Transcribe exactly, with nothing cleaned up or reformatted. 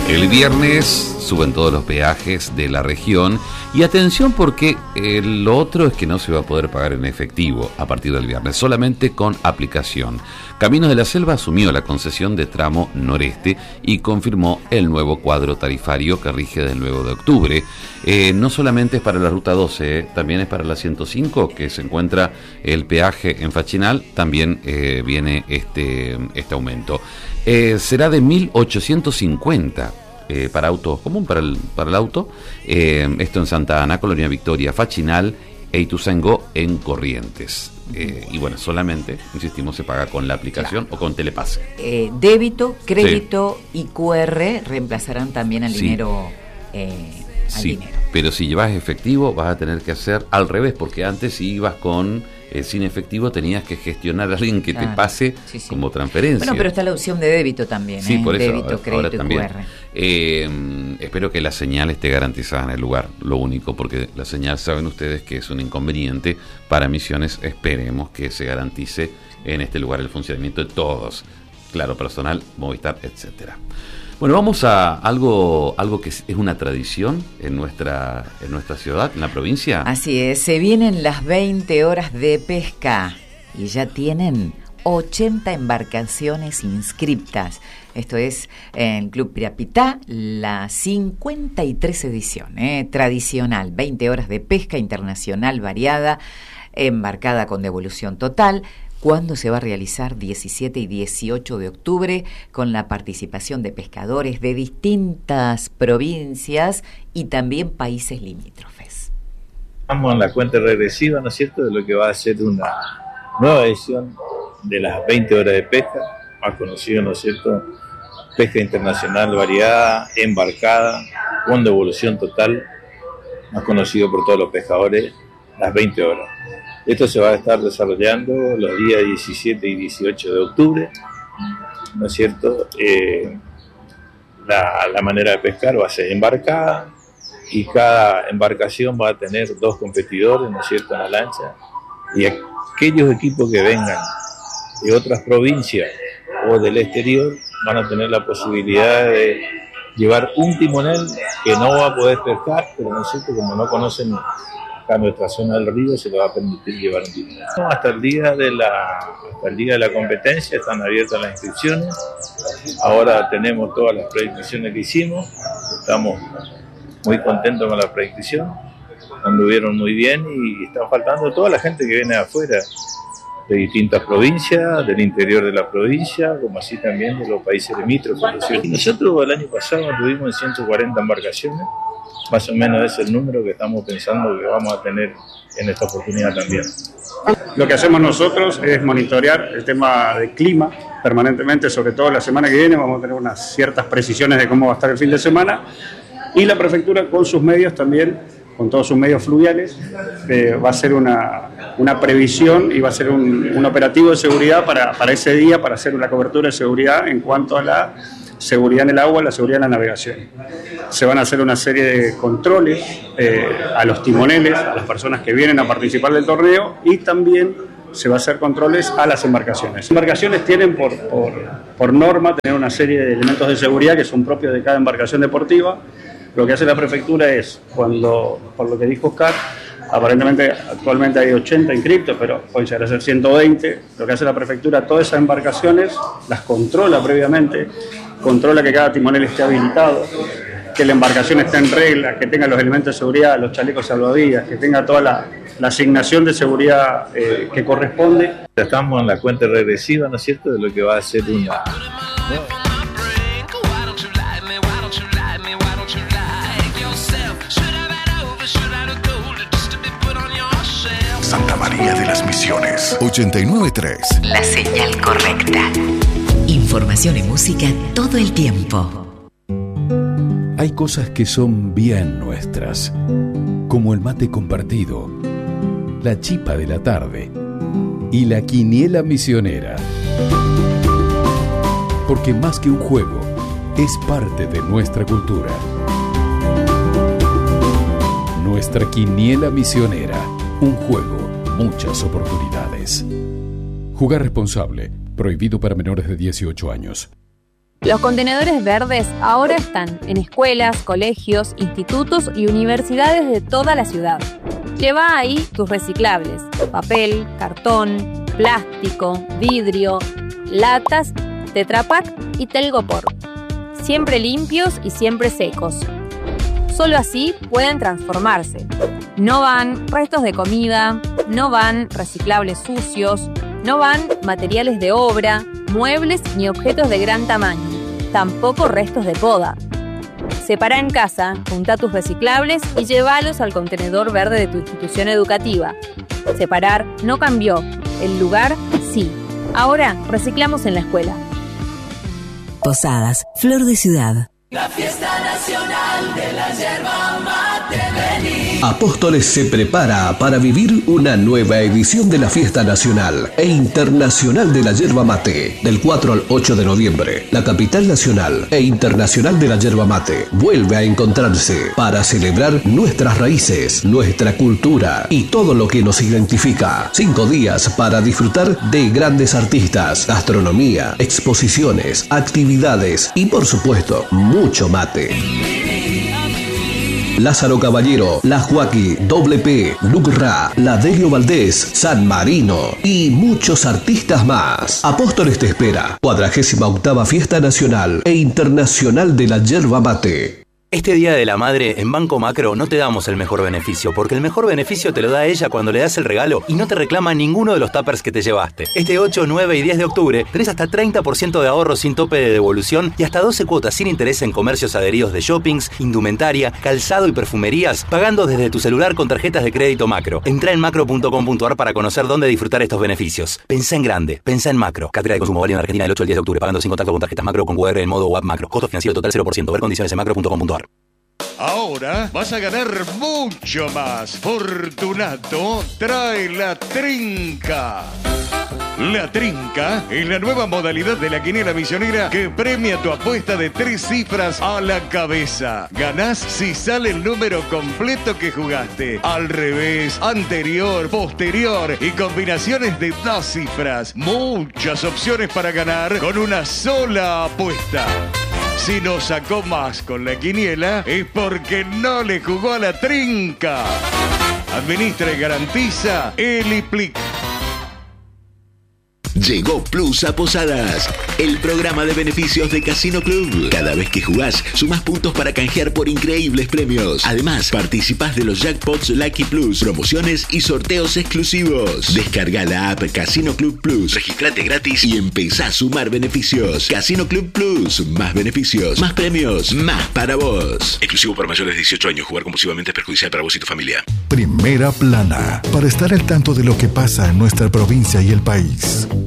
El viernes suben todos los peajes de la región y atención porque eh, lo otro es que no se va a poder pagar en efectivo a partir del viernes, solamente con aplicación. Caminos de la Selva asumió la concesión de tramo noreste y confirmó el nuevo cuadro tarifario que rige del nueve de octubre. Eh, no solamente es para la ruta doce, eh, también es para la ciento cinco, que se encuentra el peaje en Fachinal, también eh, viene este, este aumento. Eh, será de mil ochocientos cincuenta eh, para auto común, para el, para el auto. Eh, esto en Santa Ana, Colonia Victoria, Fachinal e Ituzaingó en Corrientes. Eh, y bueno, solamente, insistimos, se paga con la aplicación, claro, o con telepase. Eh, débito, crédito, sí, y Q R reemplazarán también al sí. dinero. Eh, al sí, dinero. Pero si llevas efectivo vas a tener que hacer al revés, porque antes si ibas con eh, sin efectivo tenías que gestionar a alguien que claro. te pase sí, sí. como transferencia. Bueno, pero está la opción de débito también. Sí, ¿eh? por eso, débito, ahora, crédito ahora también. y Q R. Eh, espero que la señal esté garantizada en el lugar, lo único, porque la señal saben ustedes que es un inconveniente para Misiones. Esperemos que se garantice en este lugar el funcionamiento de todos, claro, personal, Movistar, etcétera. Bueno, vamos a algo algo que es una tradición en nuestra en nuestra ciudad, en la provincia. Así es, se vienen las veinte horas de pesca y ya tienen ochenta embarcaciones inscriptas. Esto es en Club Pirapitá, la cincuenta y tres edición, ¿eh? Tradicional, veinte horas de pesca internacional variada, embarcada con devolución total. ¿Cuándo se va a realizar? diecisiete y dieciocho de octubre, con la participación de pescadores de distintas provincias y también países limítrofes. Estamos en la cuenta regresiva, ¿no es cierto?, de lo que va a ser una nueva edición de las veinte horas de pesca, más conocido, ¿no es cierto?, pesca internacional variada, embarcada, con devolución total, más conocido por todos los pescadores, las veinte horas. Esto se va a estar desarrollando los días diecisiete y dieciocho de octubre, ¿no es cierto? Eh, la, la manera de pescar va a ser embarcada y cada embarcación va a tener dos competidores, ¿no es cierto?, en la lancha. Y aquellos equipos que vengan de otras provincias o del exterior van a tener la posibilidad de llevar un timonel que no va a poder pescar, pero ¿no es cierto?, como no conocen acá nuestra zona del río, se le va a permitir llevar un timonel. Hasta el día de la, hasta el día de la competencia están abiertas las inscripciones. Ahora tenemos todas las preinscripciones que hicimos, estamos muy contentos con la preinscripción, anduvieron muy bien y está faltando toda la gente que viene de afuera, de distintas provincias, del interior de la provincia, como así también de los países limítrofes. Y nosotros el año pasado tuvimos en ciento cuarenta embarcaciones, más o menos es el número que estamos pensando que vamos a tener en esta oportunidad también. Lo que hacemos nosotros es monitorear el tema de clima permanentemente, sobre todo la semana que viene vamos a tener unas ciertas precisiones de cómo va a estar el fin de semana, y la prefectura con sus medios también, con todos sus medios fluviales, eh, va a hacer una, una previsión y va a ser un, un operativo de seguridad para, para ese día, para hacer una cobertura de seguridad en cuanto a la seguridad en el agua, la seguridad en la navegación. Se van a hacer una serie de controles eh, a los timoneles, a las personas que vienen a participar del torneo, y también se va a hacer controles a las embarcaciones. Las embarcaciones tienen por, por, por norma tener una serie de elementos de seguridad que son propios de cada embarcación deportiva. Lo que hace la prefectura es, cuando, por lo que dijo Oscar, aparentemente actualmente hay ochenta inscriptos, pero pueden llegar a ser ciento veinte. Lo que hace la prefectura, todas esas embarcaciones las controla previamente, controla que cada timonel esté habilitado, que la embarcación esté en regla, que tenga los elementos de seguridad, los chalecos salvavidas, que tenga toda la, la asignación de seguridad eh, que corresponde. Estamos en la cuenta regresiva, ¿no es cierto?, de lo que va a ser una... Santa María de las Misiones, ochenta y nueve punto tres. La señal correcta. Información y música todo el tiempo. Hay cosas que son bien nuestras, como el mate compartido, la chipa de la tarde y la quiniela misionera. Porque más que un juego, es parte de nuestra cultura. Nuestra quiniela misionera. Un juego, muchas oportunidades. Jugar responsable. Prohibido para menores de dieciocho años. Los contenedores verdes ahora están en escuelas, colegios, institutos y universidades de toda la ciudad. Lleva ahí tus reciclables: papel, cartón, plástico, vidrio, latas, Tetra Pak y Telgopor. Siempre limpios y siempre secos. Solo así pueden transformarse. No van restos de comida, no van reciclables sucios, no van materiales de obra, muebles ni objetos de gran tamaño, tampoco restos de poda. Separa en casa, junta tus reciclables y llévalos al contenedor verde de tu institución educativa. Separar no cambió, el lugar sí. Ahora reciclamos en la escuela. Posadas, Flor de Ciudad. La fiesta nacional de la yerba mate, vení. Apóstoles se prepara para vivir una nueva edición de la Fiesta Nacional e Internacional de la Yerba Mate. Del cuatro al ocho de noviembre, la capital nacional e internacional de la yerba mate vuelve a encontrarse para celebrar nuestras raíces, nuestra cultura y todo lo que nos identifica. Cinco días para disfrutar de grandes artistas, gastronomía, exposiciones, actividades y, por supuesto, mucho mate. Lázaro Caballero, La Joaquí, Doble P, Lucra, La Delio Valdés, San Marino y muchos artistas más. Apóstoles te espera. cuadragésima octava Fiesta Nacional e Internacional de la Yerba Mate. Este Día de la Madre, en Banco Macro no te damos el mejor beneficio, porque el mejor beneficio te lo da ella cuando le das el regalo y no te reclama ninguno de los tuppers que te llevaste. Este ocho, nueve y diez de octubre tenés hasta treinta por ciento de ahorro sin tope de devolución y hasta doce cuotas sin interés en comercios adheridos de shoppings, indumentaria, calzado y perfumerías, pagando desde tu celular con tarjetas de crédito Macro. Entrá en macro punto com punto a r para conocer dónde disfrutar estos beneficios. Pensá en grande, pensá en Macro. Cartera de consumo válida en Argentina del ocho al diez de octubre, pagando sin contacto con tarjetas Macro con Q R en modo web Macro. Costo financiero total cero por ciento. Ver condiciones en macro punto com punto a r. Ahora vas a ganar mucho más. Fortunato trae la trinca. La trinca es la nueva modalidad de la quiniela misionera que premia tu apuesta de tres cifras a la cabeza. Ganás si sale el número completo que jugaste. Al revés, anterior, posterior y combinaciones de dos cifras. Muchas opciones para ganar con una sola apuesta. Si no sacó más con la quiniela es porque no le jugó a la trinca. Administra y garantiza Eliplic. Llegó Plus a Posadas, el programa de beneficios de Casino Club. Cada vez que jugás, sumás puntos para canjear por increíbles premios. Además, participás de los jackpots Lucky Plus, promociones y sorteos exclusivos. Descarga la app Casino Club Plus, registrate gratis y empezá a sumar beneficios. Casino Club Plus, más beneficios, más premios, más para vos. Exclusivo para mayores de dieciocho años. Jugar compulsivamente es perjudicial para vos y tu familia. Primera Plana, para estar al tanto de lo que pasa en nuestra provincia y el país.